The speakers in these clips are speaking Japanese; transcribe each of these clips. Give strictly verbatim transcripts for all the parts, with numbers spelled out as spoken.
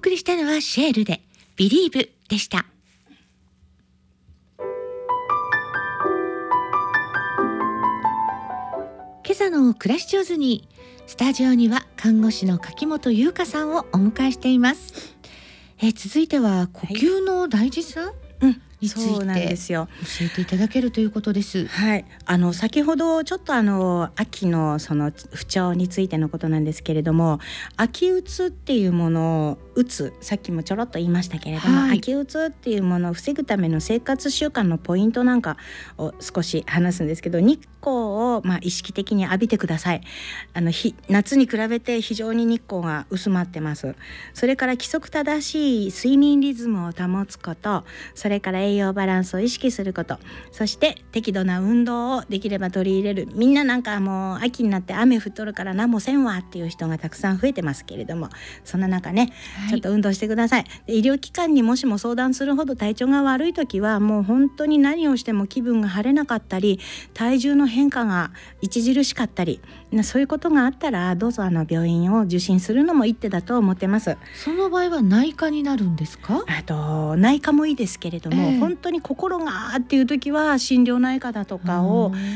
送りしたのはシェールでビリーブでした。今朝の暮らし上手に、スタジオには看護師の柿本優香さんをお迎えしています。え続いては呼吸の大事さ、はい、うんについて教えていただけるということです。 はい、あの先ほどちょっとあの秋のその不調についてのことなんですけれども、秋うつっていうものをうつ、さっきもちょろっと言いましたけれども、はい、秋うつっていうものを防ぐための生活習慣のポイントなんかを少し話すんですけど、日光をまあ意識的に浴びてください。あのひ夏に比べて非常に日光が薄まってます。それから規則正しい睡眠リズムを保つこと、それから栄養バランスを意識すること、そして適度な運動をできれば取り入れる。みんななんかもう秋になって雨降っとるから何もせんわっていう人がたくさん増えてますけれども、そんな中ね、はい、ちょっと運動してください。で医療機関にもしも相談するほど体調が悪い時は、もう本当に何をしても気分が晴れなかったり、体重の変化が著しかったり、そういうことがあったらどうぞあの病院を受診するのも一手だと思ってます。 その場合は内科になるんですか？ あと内科もいいですけれども、えー、本当に心がっていう時は心療内科だとかを、うん、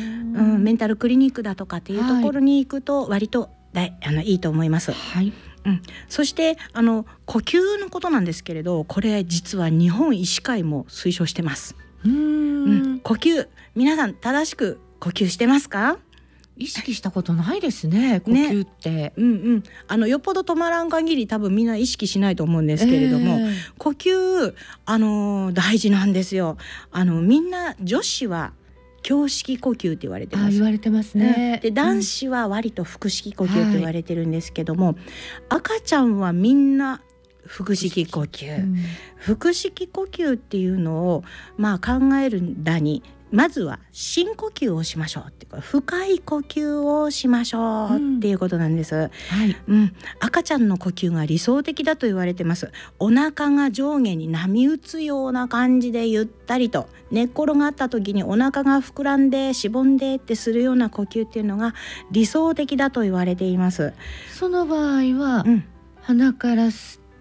メンタルクリニックだとかっていうところに行くと割とだい、あのいいと思います。はいうん、そしてあの呼吸のことなんですけれど、これ実は日本医師会も推奨してます。うーん、うん、呼吸、皆さん正しく呼吸してますか？ 意識したことないですね、呼吸って、ねうんうん、あのよっぽど止まらん限り多分みんな意識しないと思うんですけれども、えー、呼吸あの大事なんですよ。あのみんな女子は胸式呼吸って言われてます。 あ言われてますね。 で男子は割と腹式呼吸って言われてるんですけども、うんはい、赤ちゃんはみんな腹式呼吸、うん、腹式呼吸っていうのをまあ考えるんだに、まずは深呼吸をしましょうっていうか、深い呼吸をしましょうっていうことなんです、うんはいうん、赤ちゃんの呼吸が理想的だと言われてます。お腹が上下に波打つような感じでゆったりと寝っ転がった時にお腹が膨らんでしぼんでってするような呼吸っていうのが理想的だと言われています。 その場合は、うん、鼻から吸って、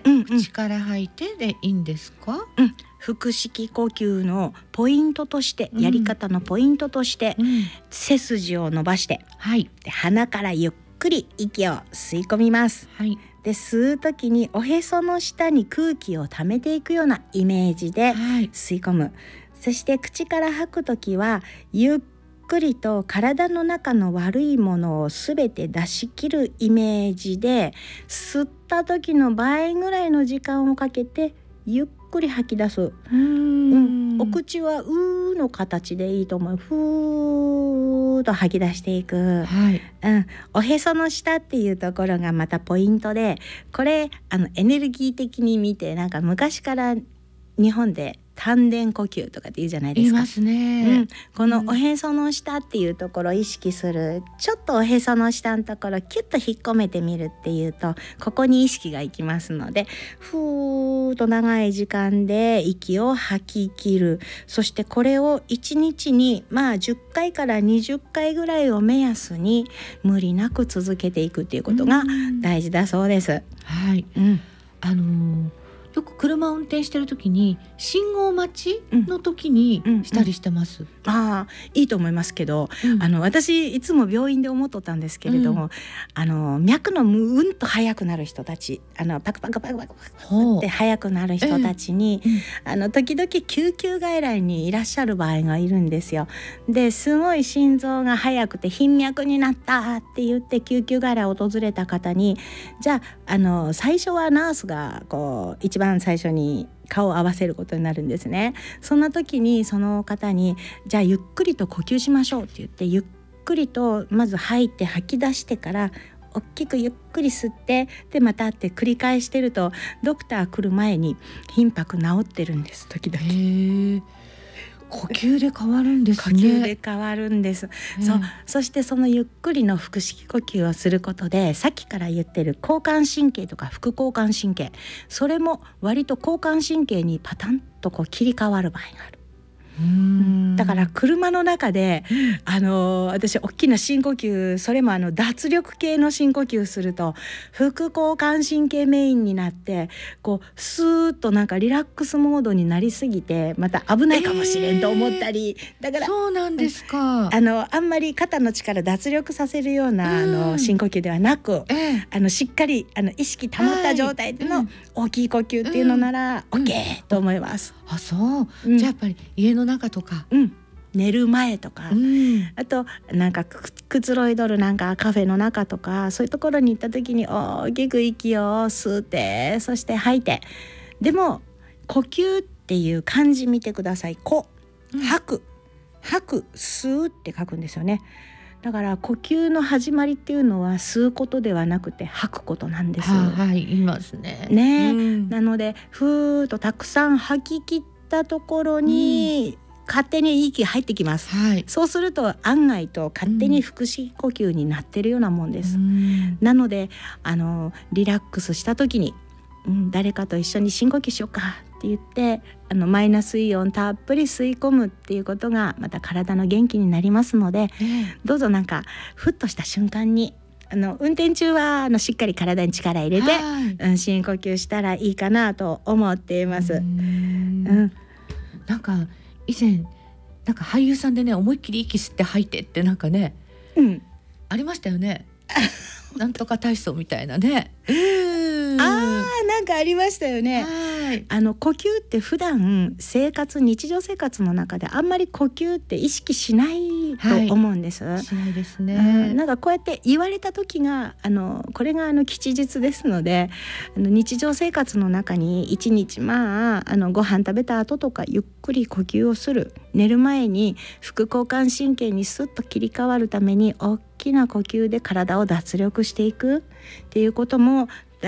うんうん、口から吐いてでいいんですか？ うん腹式呼吸のポイントとして、うん、やり方のポイントとして、うん、背筋を伸ばして、はい、で鼻からゆっくり息を吸い込みます、はい、で吸う時におへその下に空気を溜めていくようなイメージで吸い込む、はい、そして口から吐く時はゆっくりと体の中の悪いものをすべて出し切るイメージで、吸った時の倍ぐらいの時間をかけてゆっくり吐き出す。うーん、うん、お口はうーの形でいいと思う。ふーっと吐き出していく、はいうん、おへその下っていうところがまたポイントで、これあのエネルギー的に見てなんか昔から日本で丹田呼吸とかって言うじゃないですか。 言いますね、 うん、このおへその下っていうところを意識する、ちょっとおへその下のところキュッと引っ込めてみるっていうと、ここに意識がいきますので、ふーっと長い時間で息を吐き切る。そしてこれをいちにちにまあじゅっかいからにじゅっかいぐらいを目安に無理なく続けていくっていうことが大事だそうです。 はい、うん、あのーよく車を運転してる時に信号待ちの時にしたりしてます、うんうんうん、 ああいいと思いますけど、うん、あの私いつも病院で思っとったんですけれども、うん、あの脈のムーンと速くなる人たち、あのパクパクパクパクパクって速くなる人たちに、えーうん、あの時々救急外来にいらっしゃる場合がいるんですよ。ですごい心臓が速くて頻脈になったって言って救急外来を訪れた方に、じゃあ、あの最初はナースがこう一番最初に顔を合わせることになるんですね。そんな時にその方にじゃあゆっくりと呼吸しましょうって言って、ゆっくりとまず吐いて吐き出してから大きくゆっくり吸って、でまたって繰り返してると、ドクター来る前に頻拍治ってるんです。時々。へー、 呼吸で変わるんですね。 呼吸で変わるんです、うん、そ, そしてそのゆっくりの腹式呼吸をすることで、さっきから言ってる交感神経とか副交感神経、それも割と交感神経にパタンとこう切り替わる場合がある。 うん、 だから車の中で、うん、あの私大きな深呼吸、それもあの脱力系の深呼吸すると副交感神経メインになってこうスーッとなんかリラックスモードになりすぎてまた危ないかもしれんと思ったり、えー、だからそうなんですか。 あのあんまり肩の力脱力させるような、うん、あの深呼吸ではなく、えー、あのしっかりあの意識保った状態での大きい呼吸っていうのなら オーケー と思います。 あ、そう、うん、じゃあやっぱり家の中とか、 うん、寝る前とか、 うん、 あとなんかくつろいどるなんかカフェの中とかそういうところに行った時に大きく息を吸ってそして吐いて、でも呼吸っていう漢字見てください。こ吐く、吐く、吸うって書くんですよね。だから呼吸の始まりっていうのは吸うことではなくて吐くことなんです。 はい、はい、言いますね。 ね、 うん、 なのでふーっとたくさん吐き切ったところに、うん、勝手に息入ってきます、 はい、 そうすると案外と勝手に腹式呼吸になってるようなもんです、 うん、 なのであのリラックスした時に、うん、誰かと一緒に深呼吸しようかって言ってあのマイナスイオンたっぷり吸い込むっていうことがまた体の元気になりますので、 うん、 どうぞなんかふっとした瞬間にあの運転中はあのしっかり体に力入れて、うん、深呼吸したらいいかなと思っています。うん、 うん、なんか以前なんか俳優さんでね思いっきり息吸って吐いてってなんかね、 うん、 ありましたよねなんとか体操みたいなね。うーん、 あーなんかありましたよね。あの呼吸って普段生活日常生活の中であんまり呼吸って意識しないと思うんです、 はい、しないですね、 うん、なんかこうやって言われた時があのこれがあの吉日ですのであの日常生活の中に一日まああのご飯食べた後とかゆっくり呼吸をする、寝る前に副交感神経にスッと切り替わるために大きな呼吸で体を脱力していくっていうことも